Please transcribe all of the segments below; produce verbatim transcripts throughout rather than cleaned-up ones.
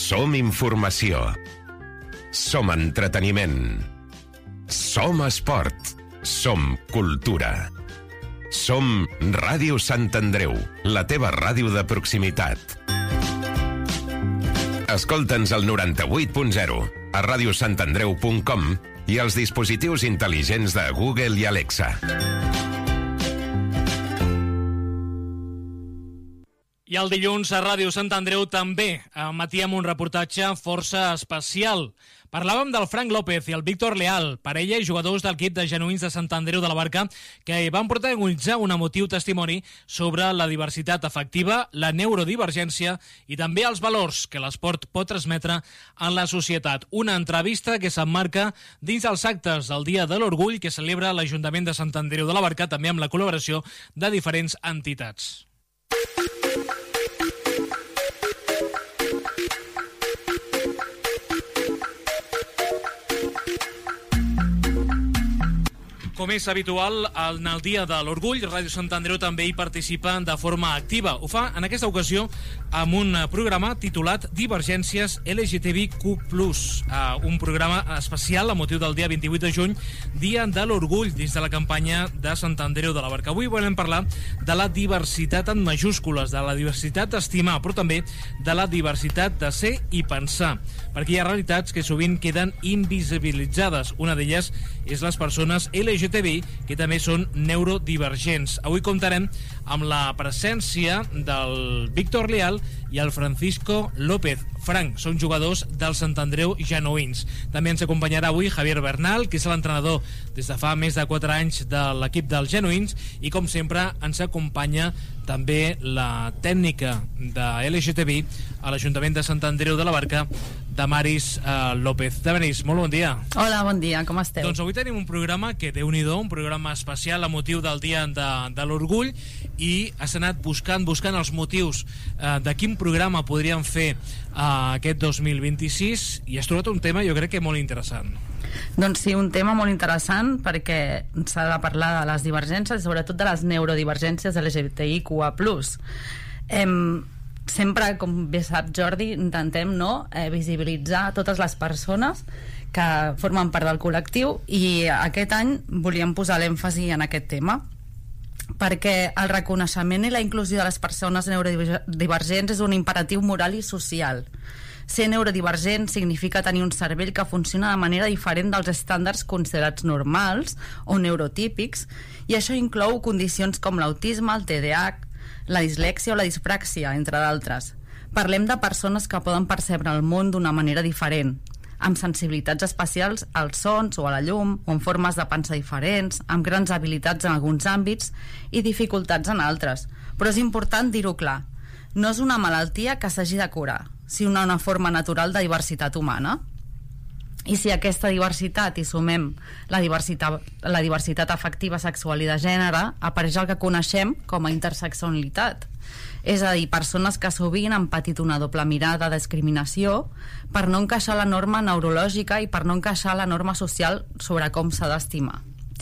Som informació. Som entreteniment. Som esport. Som cultura. Som Ràdio Sant Andreu, la teva ràdio de proximitat. Escolta'ns al noranta-vuit punt zero, a radiosantandreu punt com i als dispositius intel·ligents de Google i Alexa. I el dilluns a Ràdio Sant Andreu també emetíem un reportatge força especial. Parlàvem del Frank López i el Víctor Leal, parella i jugadors del equip de genuïns de Sant Andreu de la Barca, que van protagonitzar un emotiu testimoni sobre la diversitat afectiva, la neurodivergència i també els valors que l'esport pot transmetre en la societat. Una entrevista que s'emmarca dins els actes del Dia de l'Orgull que celebra l'Ajuntament de Sant Andreu de la Barca, també amb la col·laboració de diferents entitats. Com és habitual, en el Dia de l'Orgull, Ràdio Sant Andreu també hi participa de forma activa. Ho fa, en aquesta ocasió, amb un programa titulat Divergències L G T B Q plus, uh, un programa especial a motiu del dia vint-i-vuit de juny, Dia de l'Orgull, dins de la campanya de Sant Andreu de la Barca. Avui volem parlar de la diversitat en majúscules, de la diversitat d'estimar, però també de la diversitat de ser i pensar, perquè hi ha realitats que sovint queden invisibilitzades. Una d'elles és les persones L G T B, que també són neurodivergents. Avui comptarem amb la presència del Víctor Leal i el Francisco López. Frank, són jugadors del Sant Andreu Genuïns. També ens acompanyarà avui Javier Bernal, que és l'entrenador des de fa més de quatre anys de l'equip dels Genuïns, i com sempre ens acompanya també la tècnica de L G T B a l'Ajuntament de Sant Andreu de la Barca, Damaris uh, López. Damaris, molt bon dia. Hola, bon dia, com esteu? Doncs avui tenim un programa que, Déu-n'hi-do, un programa especial a motiu del Dia de, de l'Orgull, i has anat buscant, buscant els motius uh, de quin programa podríem fer uh, aquest dos mil vint-i-sis, i has trobat un tema jo crec que molt interessant. Doncs sí, un tema molt interessant, perquè s'ha de parlar de les divergències, sobretot de les neurodivergències L G B T I Q A plus. Em, sempre, com bé sap Jordi, intentem no eh, visibilitzar totes les persones que formen part del col·lectiu, i aquest any volíem posar l'èmfasi en aquest tema, perquè el reconeixement i la inclusió de les persones neurodivergents és un imperatiu moral i social. Ser neurodivergent significa tenir un cervell que funciona de manera diferent dels estàndards considerats normals o neurotípics, i això inclou condicions com l'autisme, el T D A H, la dislèxia o la dispràxia, entre d'altres. Parlem de persones que poden percebre el món d'una manera diferent, amb sensibilitats especials als sons o a la llum, o amb formes de pensar diferents, amb grans habilitats en alguns àmbits i dificultats en altres. Però és important dir-ho clar, no és una malaltia que s'hagi de curar, sinó una forma natural de diversitat humana. I si a aquesta diversitat hi sumem la diversitat, la diversitat afectiva, sexual i de gènere, apareix el que coneixem com a interseccionalitat. És a dir, persones que sovint han patit una doble mirada de discriminació per no encaixar la norma neurològica i per no encaixar la norma social sobre com s'ha d'estimar.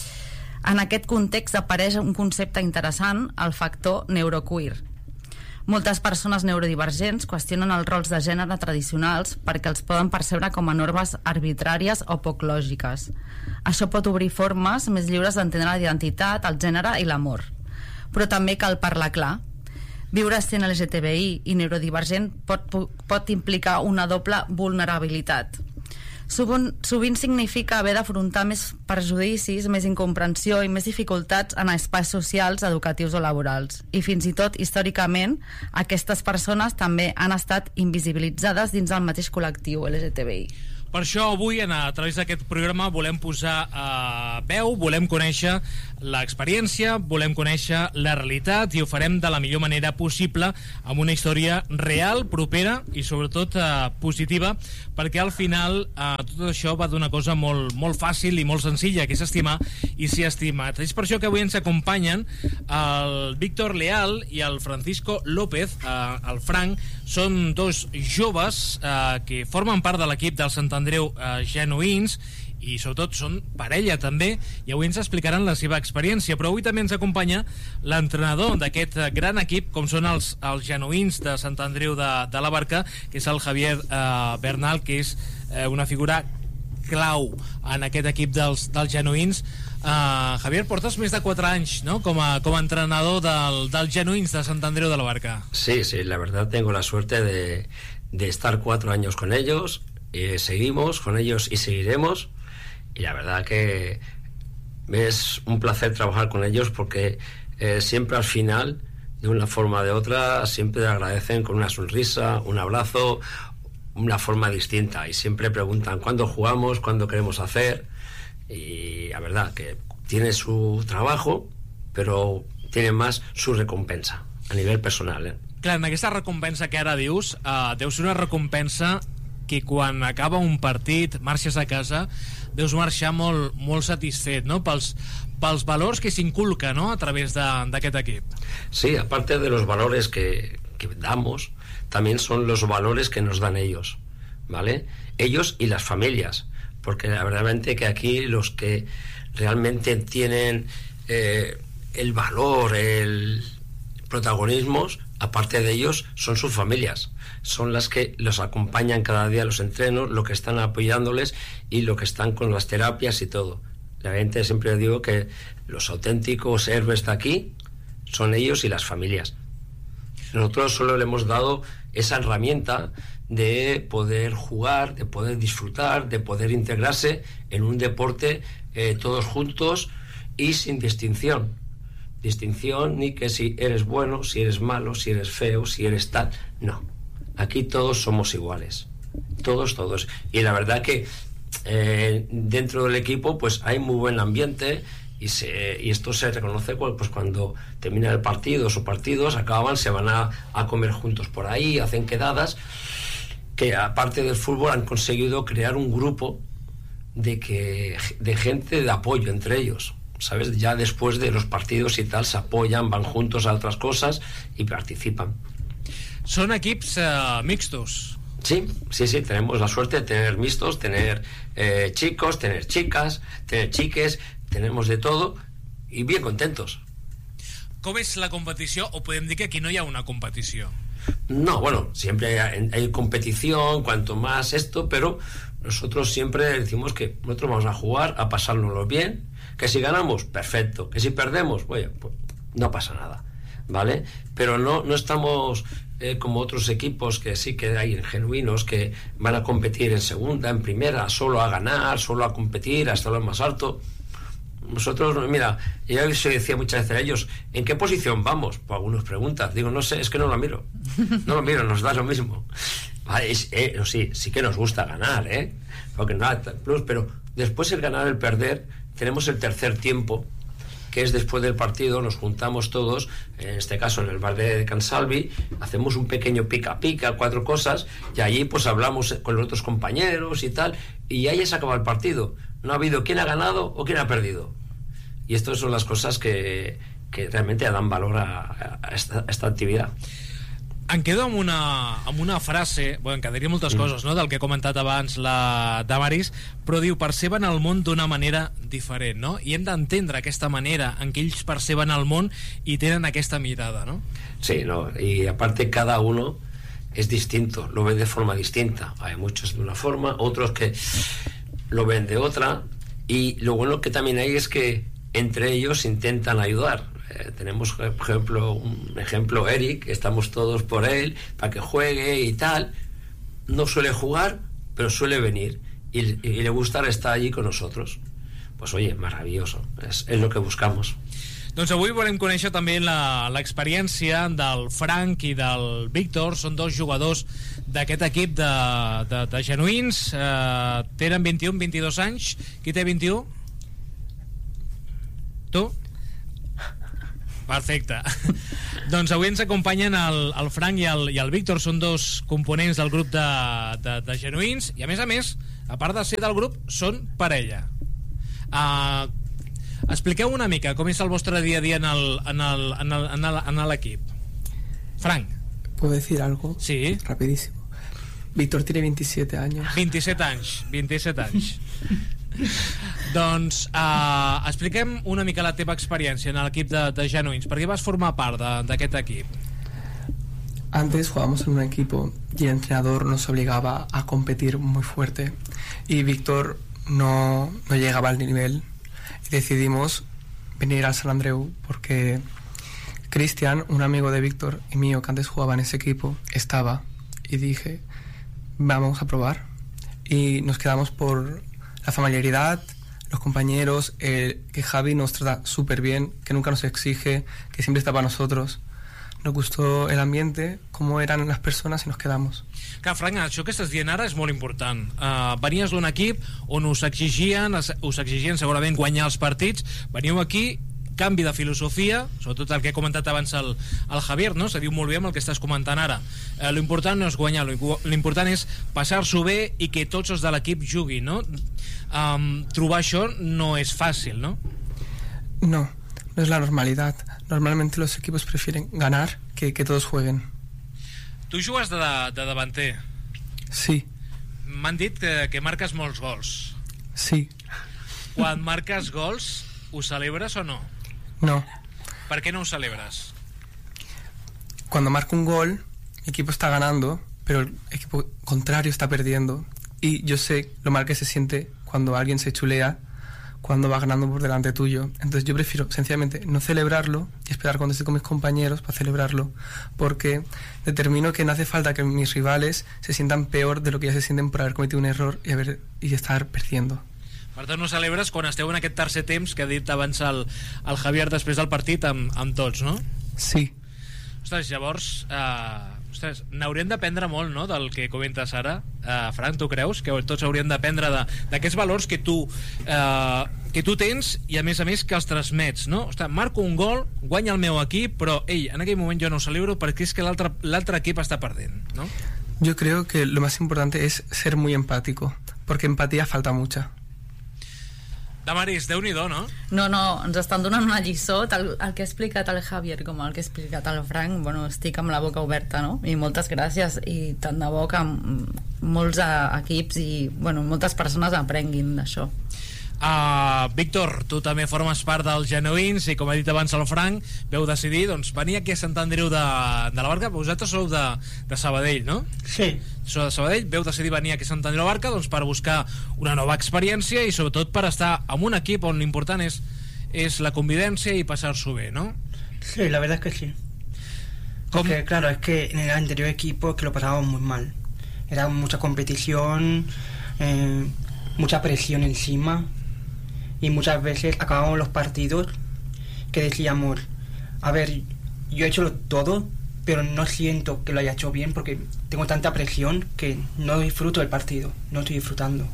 En aquest context apareix un concepte interessant, el factor neuroqueer. Moltes persones neurodivergents qüestionen els rols de gènere tradicionals perquè els poden percebre com a normes arbitràries o poc lògiques. Això pot obrir formes més lliures d'entendre la identitat, el gènere i l'amor. Però també cal parlar clar. Viure sent L G T B I i neurodivergent pot, pot implicar una doble vulnerabilitat. Sovint, sovint significa haver d'afrontar més perjudicis, més incomprensió i més dificultats en espais socials, educatius o laborals. I fins i tot, històricament, aquestes persones també han estat invisibilitzades dins del mateix col·lectiu L G T B I. Per això avui, a través d'aquest programa, volem posar a veu, volem conèixer l'experiència, volem conèixer la realitat, i ho farem de la millor manera possible, amb una història real, propera i sobretot eh, positiva, perquè al final eh, tot això va d'una cosa molt, molt fàcil i molt senzilla, que és estimar i ser estimat. És per això que avui ens acompanyen el Víctor Leal i el Francisco López. Eh, el Frank són dos joves eh, que formen part de l'equip del Sant Andreu eh, Genuïns, i sobretot són parella també, i avui ens explicaran la seva experiència. Però avui també ens acompanya l'entrenador d'aquest gran equip, com són els, els genuïns de Sant Andreu de, de la Barca, que és el Javier eh, Bernal, que és eh, una figura clau en aquest equip dels, dels genuïns. Uh, Javier, portes més de quatre anys, ¿no?, com a, com a entrenador del, dels genuïns de Sant Andreu de la Barca. Sí, sí, la verdad tengo la suerte de, de estar cuatro años con ellos, y seguimos con ellos y seguiremos, y la verdad que es un placer trabajar con ellos porque eh, siempre al final, de una forma o de otra, siempre agradecen con una sonrisa, un abrazo, una forma distinta, y siempre preguntan cuándo jugamos, cuándo queremos hacer. Y la verdad que tiene su trabajo, però tiene más su recompensa a nivell personal, eh? Clar, en aquesta recompensa que ara dius, uh, deu ser una recompensa que quan acaba un partit, marxes a casa, deus marxar molt, molt satisfet, no?, pels, pels valors que s'inculca, no?, a través d'aquest equip. Sí, aparte de los valores que, que damos, también son los valores que nos dan ellos, ¿vale? Ellos y las familias. Porque la verdad que aquí los que realmente tienen eh, el valor, el protagonismo, aparte de ellos, son sus familias. Son las que los acompañan cada día a los entrenos, lo que están apoyándoles y lo que están con las terapias y todo. La gente siempre digo que los auténticos héroes de aquí son ellos y las familias. Nosotros solo le hemos dado esa herramienta de poder jugar, de poder disfrutar, de poder integrarse en un deporte eh, todos juntos y sin distinción. Distinción ni que si eres bueno, si eres malo, si eres feo, si eres tal. No. Aquí todos somos iguales. Todos, todos. Y la verdad que eh, dentro del equipo pues hay muy buen ambiente. Y, se, y esto se reconoce pues cuando termina el partido, o partidos acaban, se van a, a comer juntos por ahí, hacen quedadas, que aparte del fútbol han conseguido crear un grupo de, que, de gente de apoyo entre ellos, ¿sabes? Ya después de los partidos y tal, se apoyan, van juntos a otras cosas y participan. ¿Son equipos uh, mixtos? Sí, sí, sí, tenemos la suerte de tener mixtos, tener eh, chicos, tener chicas, tener chiques, tenemos de todo y bien contentos. ¿Cómo es la competición? O podemos decir que aquí no hay una competición. No, bueno, siempre hay, hay competición, cuanto más esto, pero nosotros siempre decimos que nosotros vamos a jugar, a pasárnoslo bien, que si ganamos, perfecto, que si perdemos, oye, pues no pasa nada, ¿vale? Pero no, no estamos eh, como otros equipos que sí que hay genuinos que van a competir en segunda, en primera, solo a ganar, solo a competir, hasta lo más alto. Nosotros, mira, yo se decía muchas veces a ellos, ¿en qué posición vamos? Pues algunos preguntan, digo, no sé, es que no lo miro, no lo miro, nos da lo mismo. Vale, es, eh, sí, sí que nos gusta ganar, ¿eh? Porque nada, plus, pero después el ganar, el perder, tenemos el tercer tiempo, que es después del partido, nos juntamos todos, en este caso en el bar de Cansalvi, hacemos un pequeño pica pica, cuatro cosas, y allí pues hablamos con los otros compañeros y tal, y ahí se acaba el partido. No ha habido quién ha ganado o quién ha perdido. Y estas son las cosas que, que realmente dan valor a, a, esta, a esta activitat. Em quedo amb una, amb una frase, bueno, em quedaria moltes mm. coses, no?, del que ha comentat abans la Damaris, però diu, perceben el món d'una manera diferent, no? I hem d'entendre aquesta manera en què ells perceben el món i tenen aquesta mirada, ¿no? Sí, no, y aparte cada uno es distinto, lo ven de forma distinta. Hay muchos de una forma, otros que lo ven de otra, y lo bueno que también hay es que entre ellos intentan ayudar. Eh, tenemos, por ejemplo, un ejemplo, Eric, estamos todos por él para que juegue y tal. No suele jugar, pero suele venir y, y le gusta estar allí con nosotros. Pues oye, maravilloso, es, es lo que buscamos. Doncs avui volem conèixer també l'experiència del Frank i del Víctor. Són dos jugadors d'aquest equip de, de, de genuïns. Eh, tenen vint-i-un, vint-i-dos anys. Qui té vint-i-u? Tu? Perfecte. Doncs avui ens acompanyen el, el Frank i el, i el Víctor. Són dos components del grup de, de, de genuïns. I a més a més, a part de ser del grup, són parella. Uh, expliqueu una mica com és el vostre dia a dia en el, en el, en el, en el, en l'equip. Frank. ¿Puedo decir algo? Sí. Rapidísimo. Víctor tiene veintisiete años. veintisiete anys, veintisiete anys. Doncs uh, expliquem una mica la teva experiència en l'equip de, de Genuïns. Per què vas formar part d'aquest equip? Antes jugábamos en un equipo y el entrenador nos obligaba a competir muy fuerte y Víctor no, no llegaba al nivel y decidimos venir al Sant Andreu porque Cristian, un amigo de Víctor y mío que antes jugaba en ese equipo, estaba y dije, vamos a probar. Y nos quedamos por la familiaridad, los compañeros, eh, que Javi nos trata súper bien, que nunca nos exige, que siempre está para nosotros. Nos gustó el ambiente, cómo eran las personas y nos quedamos. Clar, Frank, això que estàs dient ara és molt important. Uh, venies d'un equip on us exigien, us exigien segurament guanyar els partits, veniu aquí, canvi de filosofia, sobretot el que he comentat abans el, el Javier, no? Se diu molt bé amb el que estàs comentant ara. Eh, l'important no és guanyar, l'important és passar-s'ho bé i que tots els de l'equip juguin, no? Um, trobar això no és fàcil, no? No, no es la normalidad. Normalmente los equipos prefieren ganar que, que todos jueguen. Tu jugues de, de davanter. Sí. M'han dit que, que marques molts gols. Sí. Quan marques gols, ho celebres o no? No. ¿Por qué no lo celebras? Cuando marco un gol, mi equipo está ganando, pero el equipo contrario está perdiendo. Y yo sé lo mal que se siente cuando alguien se chulea, cuando va ganando por delante tuyo. Entonces yo prefiero sencillamente no celebrarlo y esperar cuando esté con mis compañeros para celebrarlo, porque determino que no hace falta que mis rivales se sientan peor de lo que ya se sienten por haber cometido un error y, haber, y estar perdiendo. Per tant, no celebres quan esteu en aquest tercer temps que ha dit abans el, el Javier després del partit amb, amb tots, no? Sí. Ostres, llavors, eh, ostres, n'haurem d'aprendre molt, no?, del que comentes ara. Eh, Frank, tu creus que tots hauríem d'aprendre d'aquests valors que tu, eh, que tu tens i, a més a més, que els transmets, no? Ostres, marco un gol, guanya el meu equip, però, ei, en aquell moment jo no ho celebro perquè és que l'altre l'altre equip està perdent, no? Yo creo que lo más importante es ser muy empático, porque empatía falta mucha. Damaris, Déu-n'hi-do, no? No, no, ens estan donant una lliçó. El, el que ha explicat el Javier com el que ha explicat el Frank, bueno, estic amb la boca oberta, no? I moltes gràcies, i tant de bo que molts equips i, bueno, moltes persones aprenguin d'això. Uh, Víctor, tu també formes part dels Genuïns i, com ha dit abans el Frank, veu decidir doncs, venir aquí a Sant Andreu de, de la Barca. Vosaltres sou de, de Sabadell, no? Sí. Sou de Sabadell, veu decidir venir aquí a Sant Andreu de la Barca doncs, per buscar una nova experiència i sobretot per estar en un equip on l'important és, és la convivència i passar-s'ho bé, ¿no? Sí, la verdad es que sí. Porque, claro, es que en el anterior equipo es que lo pasábamos muy mal. Era mucha competición, eh, mucha presión encima. Y muchas veces acabamos los partidos que decíamos, a ver, yo he hecho todo, pero no siento que lo haya hecho bien porque tengo tanta presión que no disfruto del partido, no estoy disfrutando.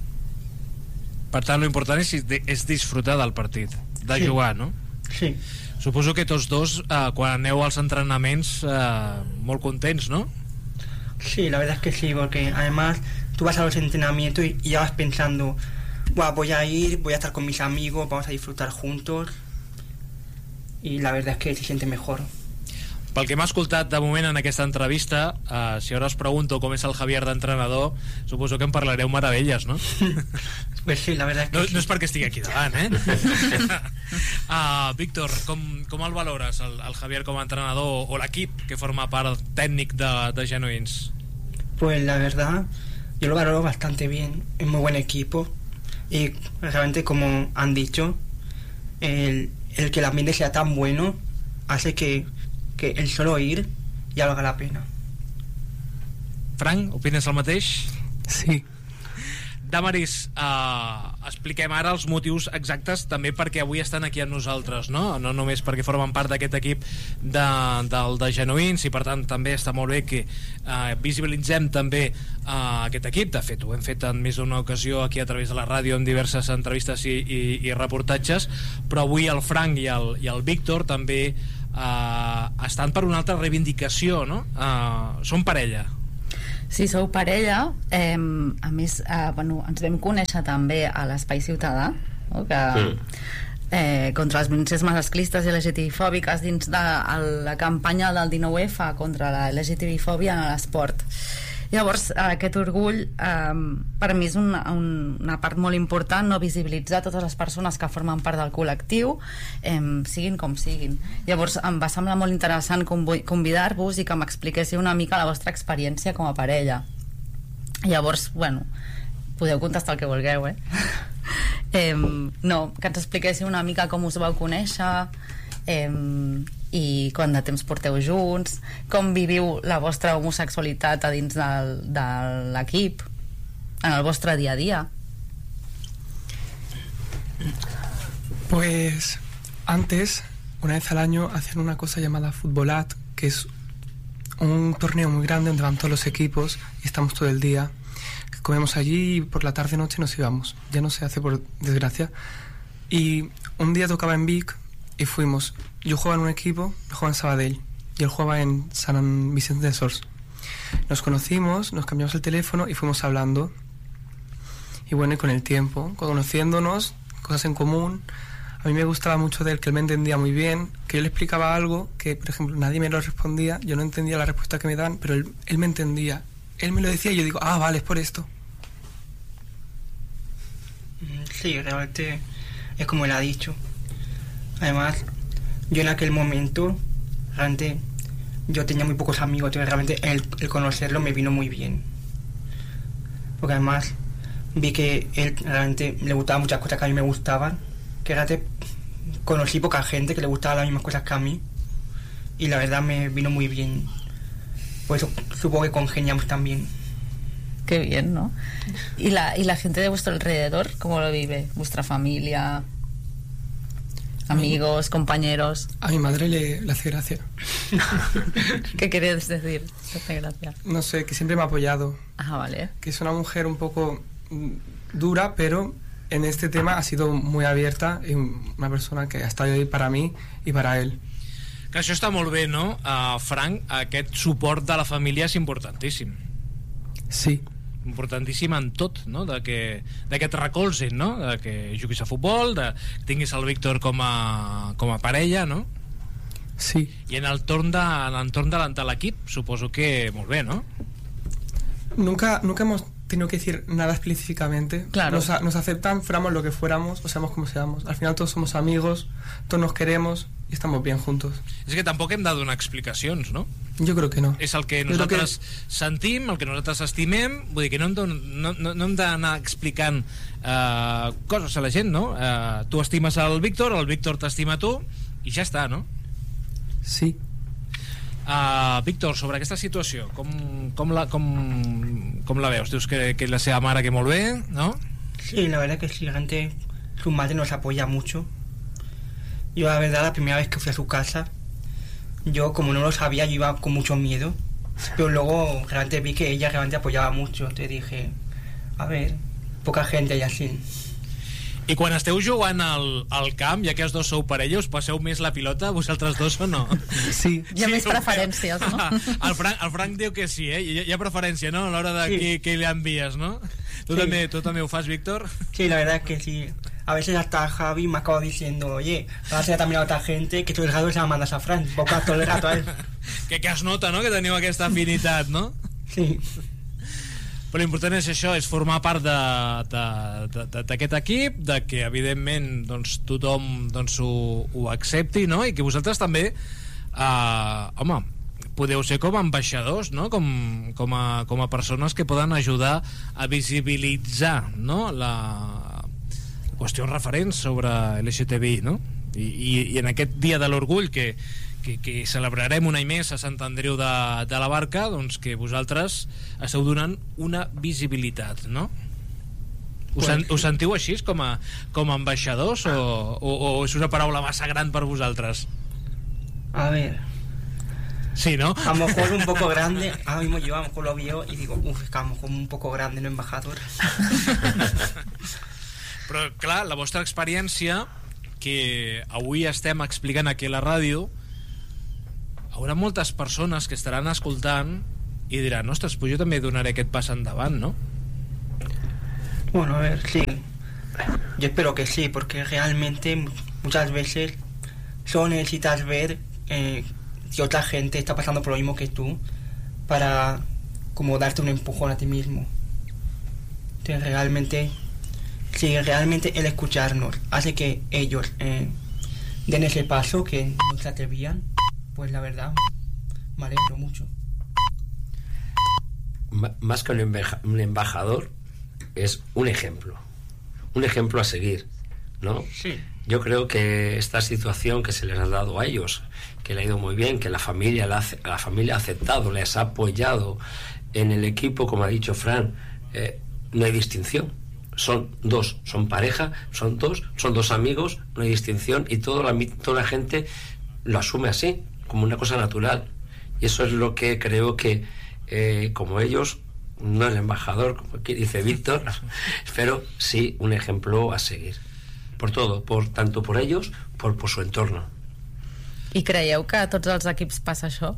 Per tant, l'important és, és disfrutar del partit, de sí. jugar, no? Sí. Suposo que tots dos, eh, quan aneu als entrenaments, eh, molt contents, ¿no? Sí, la verdad es que sí, porque además tú vas a los entrenamientos y, y ya vas pensando, bueno, voy a ir, voy a estar con mis amigos, vamos a disfrutar juntos, y la verdad es que se siente mejor. Pel que m'ha escoltat de moment en aquesta entrevista, eh, si ara us pregunto com és el Javier d'entrenador, suposo que em parlareu meravelles, no? Pues sí, la verdad es que no, sí. No és perquè estigui aquí davant, eh? uh, Víctor, com, com el valores, el, el Javier com a entrenador o l'equip que forma part tècnic de, de Genuïns? Pues la verdad, yo lo valoro bastante bien, es muy buen equipo. Y realmente, como han dicho, el, el que el ambiente sea tan bueno hace que, que el solo ir ya valga la pena. Frank, opines el mateix? Sí. Damaris, uh, expliquem ara els motius exactes també perquè avui estan aquí amb nosaltres, no? No només perquè formen part d'aquest equip de, del de Genuïns i per tant també està molt bé que uh, visibilitzem també uh, aquest equip. De fet, ho hem fet en més d'una ocasió aquí a través de la ràdio en diverses entrevistes i, i, i reportatges, però avui el Frank i el, i el Víctor també uh, estan per una altra reivindicació, no? Uh, són parella. Sí, sou parella. Eh, a més, eh, bueno, ens vam conèixer també a l'Espai Ciutadà, no? que, mm. eh, contra les violències masclistes i L G T B-fòbiques dins de la campanya del dinou F contra la L G T B-fòbia a l'esport. Llavors, aquest orgull eh, per mi és una, una part molt important, no visibilitzar totes les persones que formen part del col·lectiu, eh, siguin com siguin. Llavors em va semblar molt interessant convidar-vos i que m'expliquéssiu una mica la vostra experiència com a parella. Llavors, bueno, podeu contestar el que vulgueu, eh? eh no, que ens expliquéssiu una mica com us vau conèixer, eh, i quant de temps porteu junts, com viviu la vostra homosexualitat a dins del, de l'equip, en el vostre dia a dia. Pues antes, una vez al año, hacían una cosa llamada Futbolat, que es un torneo muy grande donde van todos los equipos y estamos todo el día. Comemos allí y por la tarde noche nos íbamos. Ya no se hace, por desgracia. Y un día tocaba en Vic y fuimos. Yo jugaba en un equipo, yo jugaba en Sabadell y él jugaba en San Vicente de Sors. Nos conocimos, nos cambiamos el teléfono y fuimos hablando. Y bueno, y con el tiempo, conociéndonos, cosas en común. A mí me gustaba mucho de él, que él me entendía muy bien, que yo le explicaba algo que, por ejemplo, nadie me lo respondía, yo no entendía la respuesta que me dan, pero él, él me entendía. Él me lo decía y yo digo, ah, vale, es por esto. Sí, realmente es como él ha dicho. Además, yo en aquel momento, realmente, yo tenía muy pocos amigos, entonces realmente el, el conocerlo me vino muy bien. Porque además vi que él realmente le gustaban muchas cosas que a mí me gustaban, que realmente conocí poca gente que le gustaban las mismas cosas que a mí, y la verdad me vino muy bien. Por eso supongo que congeniamos también. Qué bien, ¿no? ¿Y la, y la gente de vuestro alrededor, cómo lo vive? ¿Vuestra familia? ¿Amigos, compañeros? A mi madre le, le hace gracia. ¿Qué querías decir? ¿Te hace gracia? No sé, que siempre me ha apoyado. Ah, vale. Que es una mujer un poco dura, pero en este tema ha sido muy abierta y una persona que ha estado ahí para mí y para él. Que això està molt bé, no? Uh, Frank, aquest suport de la família és importantíssim. Sí. Importantíssim en tot, no? De que, de que et recolzin, no? De que juguis a futbol, de que tinguis el Víctor com a, com a parella, no? Sí. I en l'entorn de, en l'entorn de, de l'equip, suposo que molt bé, no? Nunca, nunca hemos tenido que decir nada específicamente. Claro. Nos, nos aceptan, fuéramos lo que fuéramos, o seamos como seamos. Al final todos somos amigos, todos nos queremos y estamos bien juntos. És que tampoc hem de donar explicacions, no? Yo creo que no. És el que nosaltres que... sentim, el que nosaltres estimem, vull dir que no hem de, no, no, no hem d'anar explicant uh, coses a la gent, no? Uh, tu estimes el Víctor, el Víctor t'estima a tu i ja està, no? Sí. Uh, Víctor, sobre aquesta situació, com, com, la, com, com la veus? Dius que, que la seva mare que molt bé, no? Sí, la verdad que sí, realmente su madre nos apoya mucho. Yo la verdad la primera vez que fui a su casa, yo como no lo sabía, yo iba con mucho miedo, pero luego realmente vi que ella realmente apoyaba mucho, entonces dije, a ver, poca gente y así. I quan esteu jugant al, al camp, ja que els dos sou parella, us passeu més la pilota, vosaltres dos o no? Sí. Hi ha Sí, més preferències, no? El Frank, el Frank diu que sí, eh? Hi ha, hi ha preferència, no? A l'hora de Sí. qui, qui li envies, no? Tu, Sí. també, tu també ho fas, Víctor? Sí, la verdad es que sí. A veces hasta Javi me acaba diciendo, oye, vas a ir también a otra gente, que todo el rato se la mandas a Fran, poco todo el rato a él. Que, que es nota, no?, que teniu aquesta afinitat, no? Sí. Però l'important és això, és formar part d'aquest equip, de que evidentment doncs, tothom doncs, ho, ho accepti, no? I que vosaltres també eh, home, podeu ser com a ambaixadors, no? Com, com, a, com a persones que poden ajudar a visibilitzar, no? la qüestions referents sobre L G T B I, no? I, i, i en aquest dia de l'orgull que Que, que celebrarem un any més a Sant Andreu de, de la Barca, doncs que vosaltres esteu donant una visibilitat, no? Us, sen, us sentiu així com a, com a ambaixadors o, o, o és una paraula massa gran per vosaltres? A ver, Sí, ¿no? a lo mejor un poco grande, ahora mismo yo a lo mejor lo veo y digo, uff, es que a lo mejor un poco grande, no embajador. Però clar, la vostra experiència que avui estem explicant aquí a la ràdio, haurà moltes persones que estaran escoltant i diran, ostres, pues jo també donaré aquest pas endavant, ¿no? Bueno, a ver, sí. Yo espero que sí, porque realmente muchas veces solo necesitas ver eh, si otra gente está pasando por lo mismo que tú para como darte un empujón a ti mismo. Entonces realmente, si realmente el escucharnos hace que ellos eh, den ese paso que no se atrevían, pues la verdad me alegro mucho. M- más que un, embaja- un embajador, es un ejemplo, un ejemplo a seguir, ¿no? Sí. Yo creo que esta situación que se les ha dado a ellos, que le ha ido muy bien, que la familia la, la familia ha aceptado, les ha apoyado en el equipo, como ha dicho Fran, eh, no hay distinción. Son dos, son pareja, son dos, son dos amigos, no hay distinción, y toda la, toda la gente lo asume así, como una cosa natural. Y eso es lo que creo que, eh, como ellos, no el embajador, como dice Víctor, pero sí un ejemplo a seguir. Por todo, por, tanto por ellos, por, por su entorno. I creieu que a tots els equips passa això?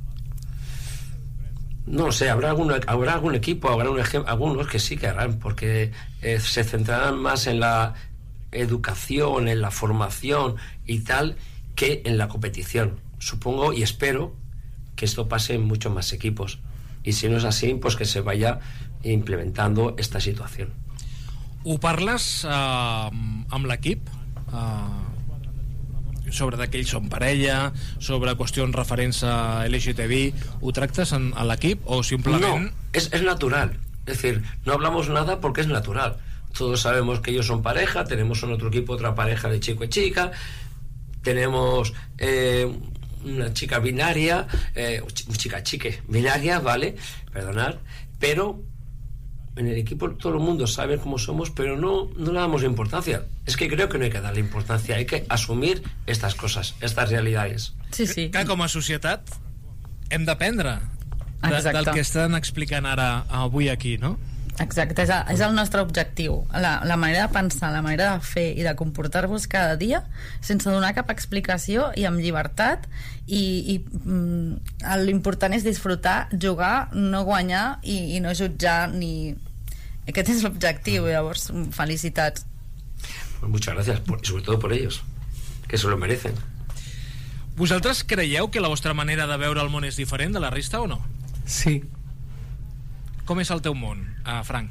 No sé, habrá algún, habrá algún equipo, habrá un ejem- algunos que sí que harán, porque eh, se centrarán más en la educación, en la formación y tal, que en la competición. Supongo y espero que esto pase en muchos más equipos. Y si no es así, pues que se vaya implementando esta situación. Ho parles uh, amb l'equip? Uh, sobre de que ells són parella, sobre qüestions referents a L G T B, ho tractes en, a l'equip o simplement... No, es, es natural. Es decir, no hablamos nada porque es natural. Todos sabemos que ellos son pareja, tenemos en otro equipo otra pareja de chico y chica, tenemos eh, una chica binaria, eh, chica chique binaria, ¿vale? Perdonad, pero en el equipo todo el mundo sabe cómo somos, pero no, no le damos importancia. Es que creo que no hay que darle importancia, hay que asumir estas cosas, estas realidades. Sí, sí. Que com a societat hem d'aprendre de, del que estan explicant ara avui aquí, no? Exacte, és, a, és el nostre objectiu. La, la manera de pensar, la manera de fer i de comportar-vos cada dia sense donar cap explicació i amb llibertat, i, i mm, l'important és disfrutar, jugar, no guanyar i, i no jutjar ni... Aquest és l'objectiu, llavors felicitats. Pues muchas gracias, por, y sobre todo por ellos, que se lo merecen. Vosaltres creieu que la vostra manera de veure el món és diferent de la resta o no? Sí. Com és el teu món, uh, Frank?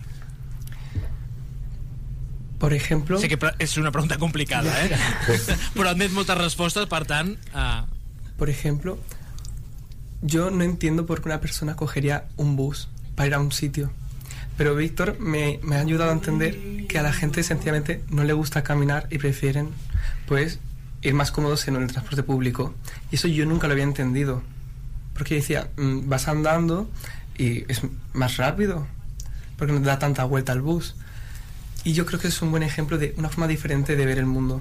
Por ejemplo... Sé que és una pregunta complicada, eh? Però han dit moltes respostes, per tant... Uh... Por ejemplo, yo no entiendo por qué una persona cogería un bus para ir a un sitio. Pero Víctor me, me ha ayudado a entender que a la gente sencillamente no le gusta caminar y prefieren, pues, ir más cómodos en el transporte público. Y eso yo nunca lo había entendido. Porque decía, mmm, vas andando y es más rápido, porque no da tanta vuelta al bus. Y yo creo que es un buen ejemplo de una forma diferente de ver el mundo.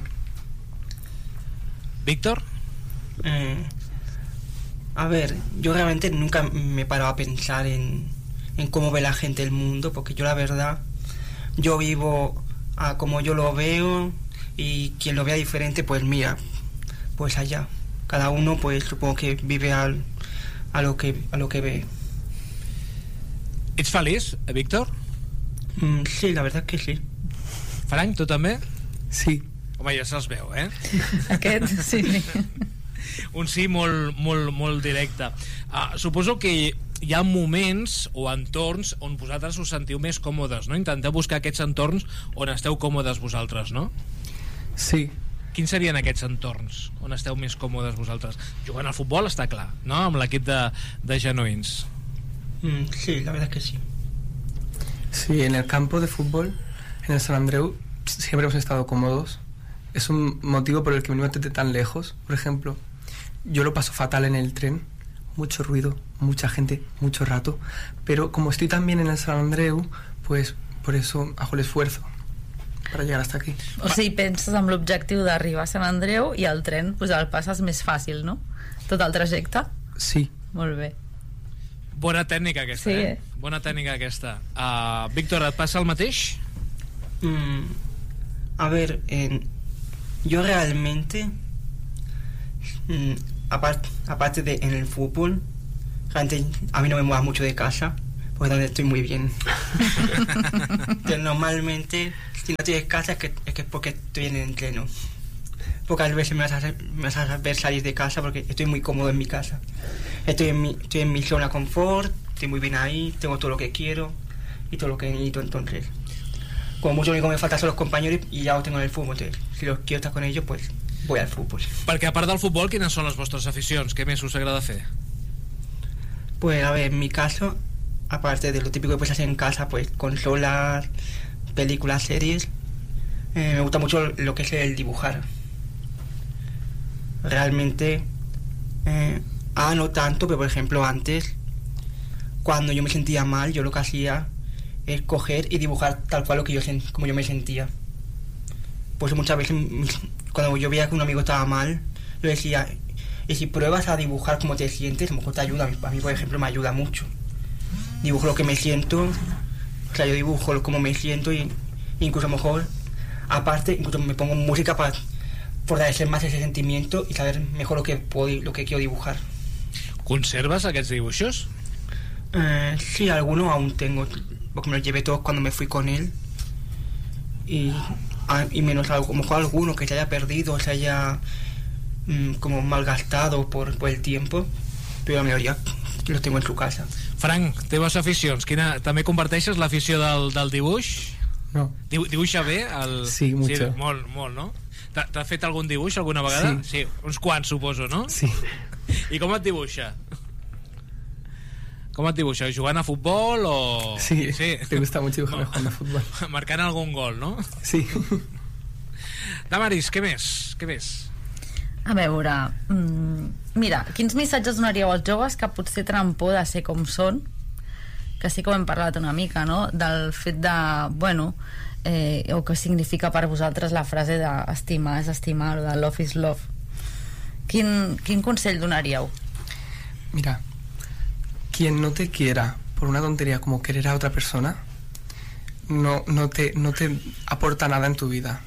¿Víctor? Eh, a ver, yo realmente nunca me he parado a pensar en, en cómo ve la gente el mundo, porque yo la verdad, yo vivo a como yo lo veo, y quien lo vea diferente, pues mira, pues allá. Cada uno, pues supongo que vive al, a, lo que, a lo que ve. Ets feliç, Víctor? Mm, sí, la verdad que sí. Frank, tu també? Sí. Home, ja se'ls veu, eh? Aquest, sí. Un sí molt, molt, molt directe. Uh, suposo que hi ha moments o entorns on vosaltres us sentiu més còmodes, no? Intenteu buscar aquests entorns on esteu còmodes vosaltres, no? Sí. Quins serien aquests entorns on esteu més còmodes vosaltres? Jugant al futbol està clar, no? Amb l'equip de, de genuïns. Mm, sí, la verdad que sí. Sí, en el campo de fútbol, en el San Andreu, siempre hemos estado cómodos. Es un motivo por el que venimos desde tan lejos. Por ejemplo, yo lo paso fatal en el tren, mucho ruido, mucha gente, mucho rato, pero como estoy tan bien en el San Andreu, pues por eso hago el esfuerzo para llegar hasta aquí. O sigui, penses amb l'objectiu d'arribar a Sant Andreu i el tren pues, el passes més fàcil, no? Tot el trajecte? Sí. Molt bé. Bona tècnica aquesta, sí, eh? Bona tècnica aquesta. Uh, Víctor, et passa el mateix? Mm, a ver, eh, yo realmente, mm, aparte, aparte de en el fútbol, realmente a mí no me muevo mucho de casa, porque donde estoy muy bien. Entonces, normalmente, si no estoy en casa es que es que porque estoy en el entreno. Pocas veces me vas, a hacer, me vas a ver salir de casa porque estoy muy cómodo en mi casa. Estoy en mi, estoy en mi zona confort, estoy muy bien ahí, tengo todo lo que quiero y todo lo que necesito, entonces como mucho lo único que me falta son los compañeros y ya los tengo en el fútbol, entonces si los quiero estar con ellos pues voy al fútbol. Perquè a part del futbol, quines són les vostres aficions? Què més us agrada fer? Pues a ver, en mi caso, aparte de lo típico que puedes hacer en casa, pues consolas, películas, series, eh, me gusta mucho lo que es el dibujar. Realmente, eh, ah, no tanto, pero por ejemplo antes, cuando yo me sentía mal, yo lo que hacía es coger y dibujar tal cual lo que yo como yo me sentía. Pues muchas veces cuando yo veía que un amigo estaba mal, yo decía, y si pruebas a dibujar cómo te sientes, a lo mejor te ayuda. A mí, por ejemplo, me ayuda mucho. Dibujo lo que me siento, o sea, yo dibujo cómo me siento y incluso a lo mejor, aparte, incluso me pongo música para fortalecer más ese sentimiento y saber mejor lo que puedo, lo que quiero dibujar. Conserves aquests dibuixos? Eh, sí, algunos aún tengo, porque me los llevé todos cuando me fui con él. Y, y menos a lo mejor alguno que se haya perdido, se haya mmm, como malgastado por, por el tiempo, però la majoria los tengo en su casa. Frank, teves aficions, quina, també comparteixes l'afició del, del dibuix? No. Diu, dibuixa bé? El... Sí, mucho. Sí, molt, molt, no? T'has fet algun dibuix alguna vegada? Sí. Sí. Uns quants, suposo, no? Sí. I com et dibuixa? Com et dibuixa? Jugant a futbol o...? Sí, sí. te gusta mucho dibujar jugando a fútbol. Marcant algun gol, no? Sí. Damaris, què més? Què més? A veure, mm, mira, quins missatges donaríeu als joves que potser tenen por de ser com són, que sí que ho hem parlat una mica, no?, del fet de, bueno, eh, o que significa per vosaltres la frase d'estimar és estimar, o de love is love. Quin, quin consell donaríeu? Mira, quien no te quiera por una tontería como querer a otra persona, no, no, te, no te aporta nada en tu vida.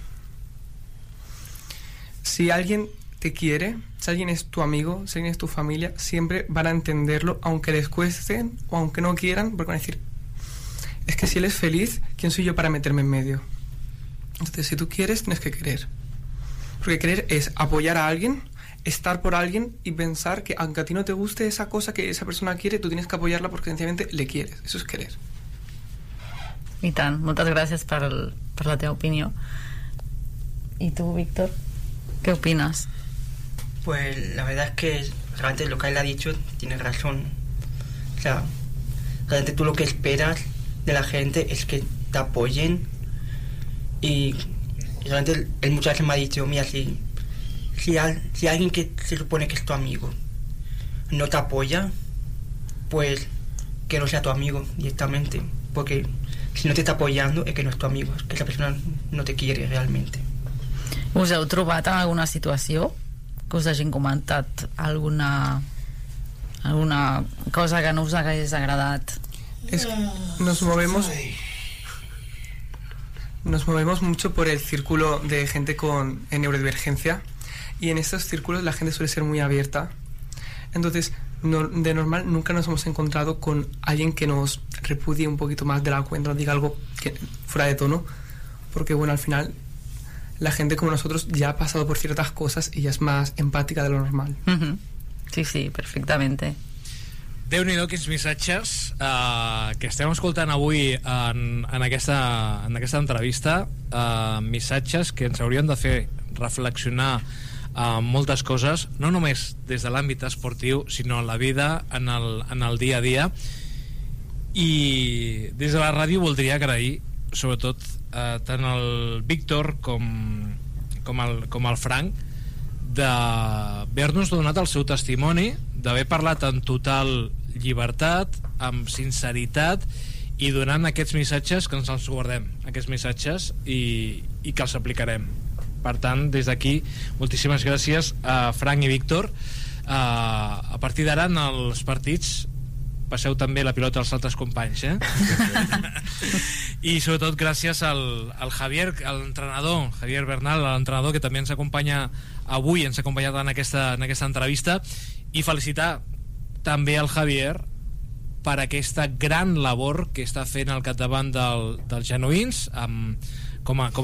Si alguien te quiere, si alguien es tu amigo, si alguien es tu familia, siempre van a entenderlo, aunque les cuesten o aunque no quieran, porque van a decir, es que si él es feliz, ¿quién soy yo para meterme en medio? Entonces, si tú quieres, tienes que querer. Porque querer es apoyar a alguien, estar por alguien y pensar que aunque a ti no te guste esa cosa que esa persona quiere, tú tienes que apoyarla porque sencillamente le quieres. Eso es querer. I tant, moltes gràcies per, el, per la teva opinió. I tu, Víctor, què opines? Pues la verdad es que realmente lo que él ha dicho tiene razón. O sea, realmente tú lo que esperas de la gente es que te apoyen y realmente él muchas veces me ha dicho, mira, si, si, al, si alguien que se supone que es tu amigo no te apoya, pues que no sea tu amigo directamente, porque si no te está apoyando es que no es tu amigo, es que esa persona no te quiere realmente. Us heu trobat en alguna situació que us hagin comentat alguna alguna cosa que no us hagués agradat? Es que nos movemos nos movemos mucho por el círculo de gente con en neurodivergencia y en estos círculos la gente suele ser muy abierta, entonces no, de normal nunca nos hemos encontrado con alguien que nos repudie un poquito más de la cuenta, nos diga algo que, fuera de tono, porque bueno, al final la gente como nosotros ya ha pasado por ciertas cosas y ya es más empática de lo normal. Uh-huh. Sí, sí, perfectamente. Déu-n'hi-do, quins missatges uh, que estem escoltant avui en, en, aquesta, en aquesta entrevista, uh, missatges que ens haurien de fer reflexionar uh, moltes coses, no només des de l'àmbit esportiu, sinó en la vida, en el, en el dia a dia. I des de la ràdio voldria agrair sobretot eh, tant el Víctor com, com, el, com el Frank d'haver-nos donat el seu testimoni, d'haver parlat en total llibertat, amb sinceritat i donant aquests missatges que ens els guardem, aquests missatges i, i que els aplicarem. Per tant, des d'aquí moltíssimes gràcies a Frank i Víctor. eh, a partir d'ara en els partits passeu també la pilota als altres companys, eh? I sobretot gràcies al, al Javier, l'entrenador Javier Bernal, l'entrenador que també ens acompanya avui, ens ha acompanyat en aquesta, en aquesta entrevista, i felicitar també al Javier per aquesta gran labor que està fent al capdavant del, dels genuïns amb, com a, com a